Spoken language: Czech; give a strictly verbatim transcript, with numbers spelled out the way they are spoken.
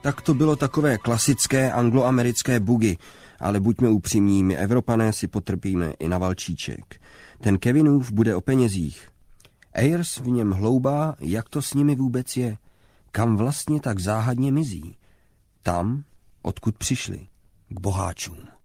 Tak to bylo takové klasické angloamerické bugy, ale buďme upřímní, my Evropané si potrpíme i na valčíček. Ten Kevinův bude o penězích. Ayers v něm hloubá, jak to s nimi vůbec je, kam vlastně tak záhadně mizí. Tam, odkud přišli, k boháčům.